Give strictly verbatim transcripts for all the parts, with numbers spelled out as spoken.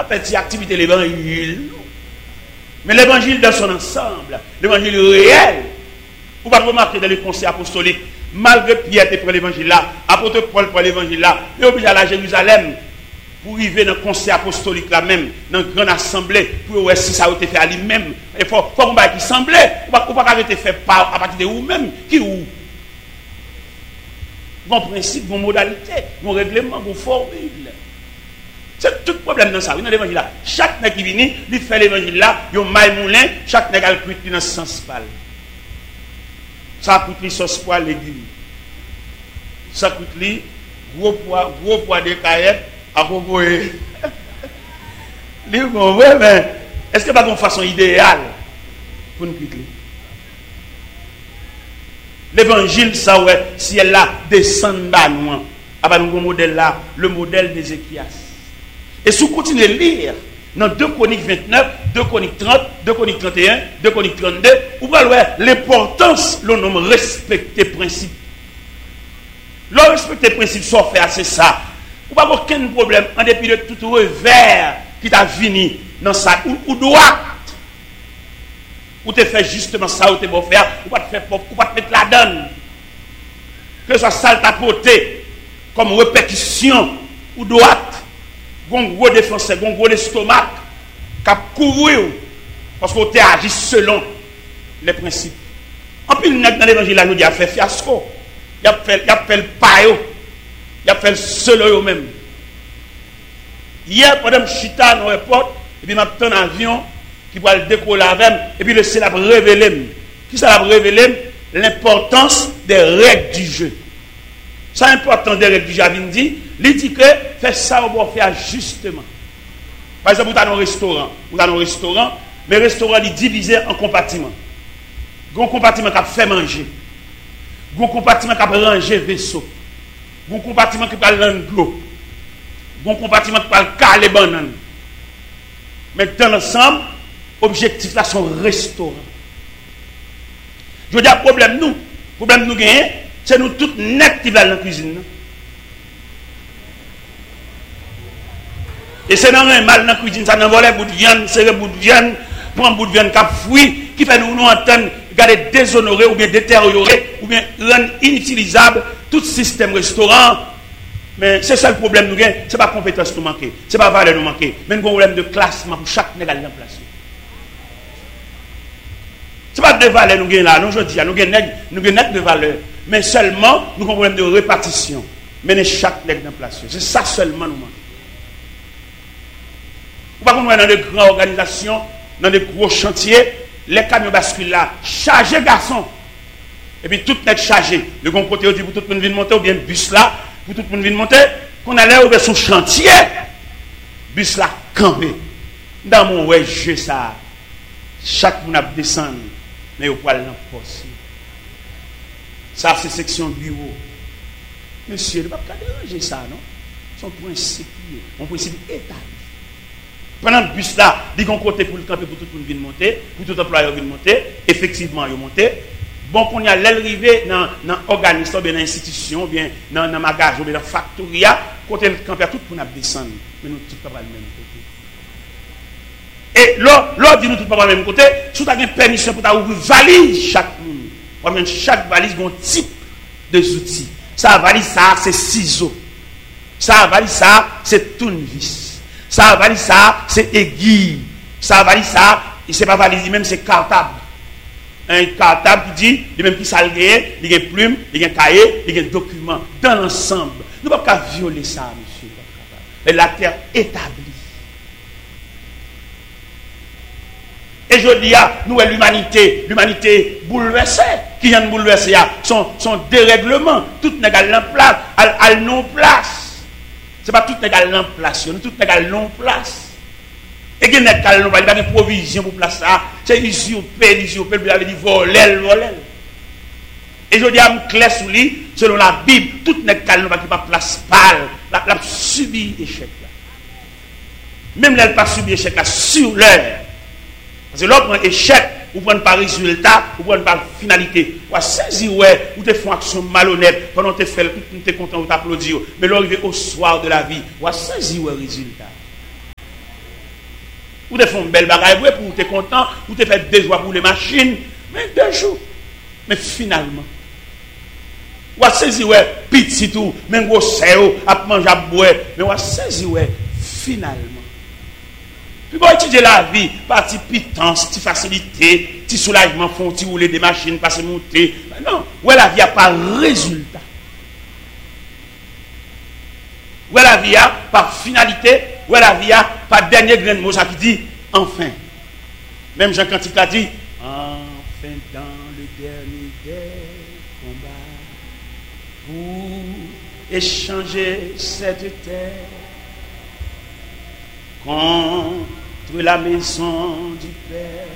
petite activité l'évangile. Mais l'évangile dans son ensemble, l'évangile réel. Vous pouvez remarquer dans les conseils apostoliques, malgré Pierre qui prend l'évangile là, apôtre Paul prend l'évangile là, il est obligé à la Jérusalem pour arriver dans le conseil apostolique là même, dans une grande assemblée, pour voir si ça a été fait à lui-même. Il faut qu'on va qui semblait, ou pas avoir été fait par à partir de vous-même, qui ou. Bon principe, bon modalité, bon règlement, bon formule. C'est tout le problème dans ça. Oui, dans l'évangile là. Chaque nègre qui vient, il fait l'évangile là, il y a un maille moulin, chaque nègre a le cuit dans ce sens pâle. Ça coûte les sauce poil légumes. Ça coûte les gros poids, gros poids de caillettes à proposer. Les bon, ouais, mais est-ce que pas une façon idéale pour nous quitter? L'évangile, ça ouais, si elle là descend bas nous, à bas nous modèle là, le modèle d'Ézéchias. Et si vous continuez à lire dans deux Chroniques vingt-neuf, deux Chroniques trente, deux Chroniques trente et un, deux Chroniques trente-deux, vous voyez l'importance, le nom respecter principe. Le respecter principe, soit fait, c'est ça. Vous n'avez aucun problème en dépit de tout revers qui t'a fini dans ça, ou, ou droit. Ou te fait justement ça, ou te beau faire, ou pas te faire ou pas te mettre la donne. Que ce soit sale tapoté, comme répétition, ou droite. Gon gros défenseur, gon gros estomac, cap couvrir parce qu'on t'est agi selon les principes. En plus, dans l'évangile, là, nous dit a fait fiasco, il a fait, il a fait le payo, il a fait le seul même. Hier, pendant que je suis dans l'aéroport, et puis je m'attends un avion qui va le décoller avec, et puis le ciel a révélé. Qui ça a révélé? L'importance des règles du jeu. Ça, l'importance des règles du jeu, il dit, il dit que fait ça, on va faire justement. Par exemple, vous avez un restaurant, vous avez un restaurant, mais le restaurant est divisé en compartiments. Il y a un compartiment qui a fait manger. Il y a un compartiment qui a rangé vaisseau. Il y a un compartiment qui a l'eau. Il y a un compartiment qui a caler banane. Mais dans l'ensemble, l'objectif là, c'est un restaurant. Je veux dire, problème nous, problème nous gagnons, c'est nous tous net qui va dans la cuisine. Et c'est dans un mal dans la cuisine, ça n'a pas bout de viande, c'est un bout de viande, prend un bout de viande qui a fouillé, qui fait nous nous entendre, garder déshonorer ou bien détériorer, ou bien rendre inutilisable tout système restaurant. Mais c'est ça le problème nous gagnons, ce n'est pas compétence nous manquer, ce n'est pas valeur nous manquer, mais nous avons un problème de classement pour chaque nègre en place. Ce n'est pas de valeur nous gagnons là, nous je dis, nous gagnons de valeur, mais seulement nous avons un problème de répartition, mais chaque nègre en place. C'est ça seulement nous manquons. Vous ne pouvez pas dans de grandes organisations, dans de gros chantiers, les camions basculent là, chargés garçons. Et puis tout est chargé. Le bon côté, dit pour tout le monde venir monter, ou bien bus là, pour tout le monde venir monter, qu'on allait ouvrir son chantier, bus là, campé. Dans mon ouais, jeu ça, chaque monde a descendu, mais au poil l'emporte. Ça, c'est section bureau. Monsieur, il ne va pas déranger ça, non? Son principe, mon principe établi. Pendant le bus là, il y a un côté pour le camper pour tout le monde venir monter, pour tout employeur venir monter, effectivement, il monter. Bon, qu'on y a l'arrivée dans l'organisme, bien dans l'institution, bien dans le magasin, bien dans la factoria, côté le camper, tout le monde descendre. Mais nous, tout pas le même côté. Et l'ordre dit nous tout pas le même côté, si tu as une permission pour ouvrir valise chaque monde. Chaque valise a un type de outils. Ça valise ça, c'est ciseaux. Ça valise ça, c'est tournevis. Ça valise ça, c'est aiguille. Ça valise ça, et c'est pas valise même, c'est cartable. Un cartable qui dit, il même qui s'alguer, il y a une plume, il y a un cahier, il y a un document. Dans l'ensemble, nous ne pouvons pas violer ça, monsieur. Et la terre établie. Et je dis à nous, l'humanité, l'humanité bouleversée, qui vient de bouleverser, son, son dérèglement, tout n'est pas en place, elle non place. Ce n'est pas tout égal en place, tout égal non place. Et qu'il n'y a pas de provision pour place ça. C'est usurpé, usurpé, vous avez dit voler, voler. Et je dis à mon clair sous lui, selon la Bible, tout n'est pas qui pas place pâle, la, la subi échec là. Même là, elle pas subi échec là sur l'heure. Parce que l'autre échec, vous prenez pas résultat, vous prenez pas finalité. Vous saisir, ouais, vous te faites action malhonnête, pendant que tu fais, tu es content, vous t'applaudissez. Mais l'arrivée au soir de la vie, vous saisir, ouais, résultat. Ou te font une belle bagaille pour te content, ou te fait deux jours pour les machines, mais deux jours. Mais finalement, ou a saisi ouais, petit tout, même gros séo, à manger à boire, mais ou a saisi ouais, finalement. Puis bon, étudier la vie, partie pitance, petite facilité, petit soulagement, font petit rouler des machines, passer monter. Non, ouais, la vie a pas résultat. Ouais, la vie a par finalité, ouais, la vie a par dernier grain de mot, ça qui dit enfin. Même Jean Cantique a dit enfin dans le dernier des combats pour échanger cette terre contre la maison du Père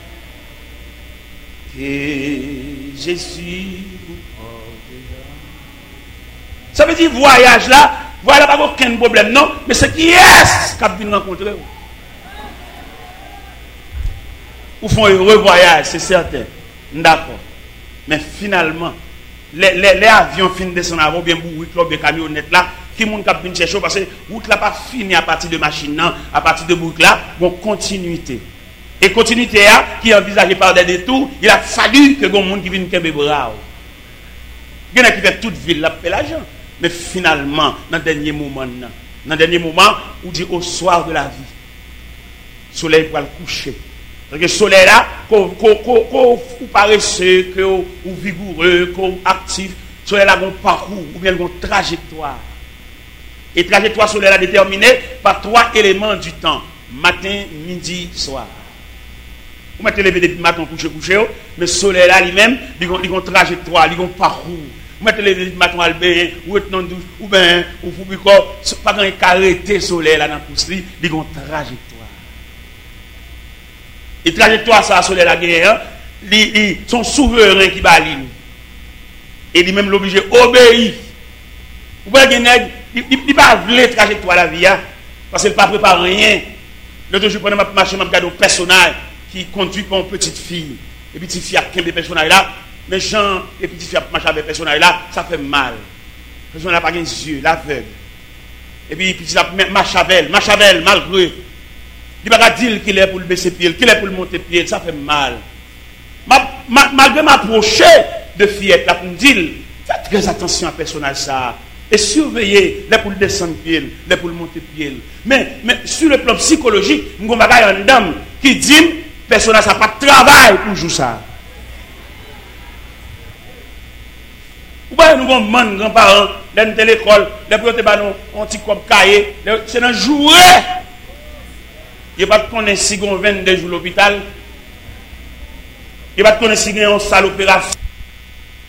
que Jésus vous portera. Ça veut dire voyage là, voilà pas aucun problème, non, mais c'est qui est-ce qu'a venu rencontrer. Ou font un heureux voyage, c'est certain. D'accord. Mais finalement, les, les, les avions finissent de descendre avant, bien bourrés, bien camionnettes là, qui monde qui vient chercher parce que route là pas fini à partir de machine, non, à partir de boucle là, bon continuité. Et continuité là, qui est envisagée par des détours, il a fallu que les monde qui viennent kembe bras. Il y en a qui fait toute ville là, paie l'argent. Mais finalement, dans le dernier moment, dans le dernier moment, on dit au soir de la vie, le soleil va le coucher. Parce que le soleil là, qu'on paresseux, qu'on vigoureux, qu'on actif, le soleil là, un parcours, ou bien une trajectoire. Et trajectoire soleil là déterminée par trois éléments du temps. Matin, midi, soir. Vous mettez lever depuis matin, coucher, coucher, mais le soleil là lui-même, il a une trajectoire, il a un parcours. Vous mettez lever depuis matin, ou bien, ou bien, ou vous pas quand il arrêté le soleil là dans le pouce, il a une trajectoire. Et trajectoire ça sur la guerre, ils sont souverains qui baline. Et ils même l'obligé obéir. Vous voyez il il pas voulu trajectoire la vie parce qu'il pas préparé rien. L'autre jour pendant ma marche, m'a regardé un personnage qui conduit pour une petite fille. Et puis petite fille a quinze personnages là, méchant et petite fille a marché avec personnage là, ça fait mal. Le personnage n'a pas les yeux, l'aveugle. Et puis petite a marche avec elle, marche avec elle malgré. Il ne va pas dire qu'il est pour le baisser pied, qu'il est pour le monter pied, ça fait mal. Ma, ma, malgré m'approcher de fillette, là, pour me dire, faites très attention à personnage ça. Et surveillez, les pour le descendre pied, les pour le monter pied. Mais, mais sur le plan psychologique, nous avons une dame qui dit, personnage ça pas de travail pour jouer ça. Vous voyez, nous avons des grands-parents, dans l'école, les pour te banon, on petit comme cahier, c'est dans jouer. Il ne va pas connaître si on vingt-deux jours à l'hôpital. Il ne va pas connaître si on a une salle opération.